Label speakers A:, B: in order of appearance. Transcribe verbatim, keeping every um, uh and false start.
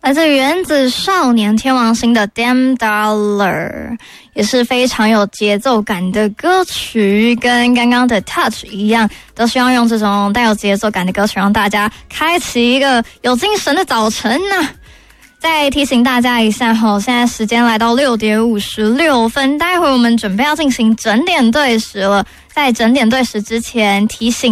A: 来自原子少年天王星的 Damn Dollar， 也是非常有节奏感的歌曲，跟刚刚的 Touch 一样，都希望用这种带有节奏感的歌曲让大家开启一个有精神的早晨啊。再提醒大家一下吼，现在时间来到六点五十六分，待会我们准备要进行整点对时了。在整点对时之前，提醒